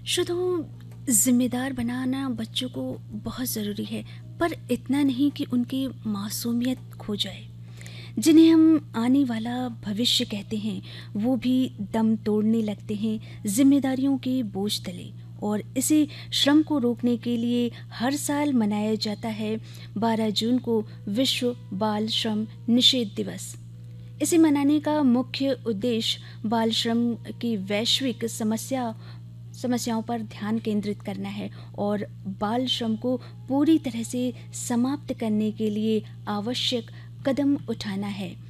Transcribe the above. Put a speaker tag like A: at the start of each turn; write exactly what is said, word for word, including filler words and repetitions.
A: शुद्धों जिम्मेदार बनाना बच्चों को बहुत ज़रूरी है, पर इतना नहीं कि उनकी मासूमियत खो जाए। जिन्हें हम आने वाला भविष्य कहते हैं, वो भी दम तोड़ने लगते हैं जिम्मेदारियों के बोझ तले। और इसी श्रम को रोकने के लिए हर साल मनाया जाता है बारह जून को विश्व बाल श्रम निषेध दिवस। इसे मनाने का मुख्य उद्देश्य बाल श्रम की वैश्विक समस्या समस्याओं पर ध्यान केंद्रित करना है और बाल श्रम को पूरी तरह से समाप्त करने के लिए आवश्यक कदम उठाना है।